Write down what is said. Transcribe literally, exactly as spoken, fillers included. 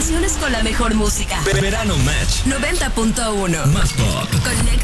vacaciones con la mejor música. Verano Match noventa punto uno. Más pop. Conecta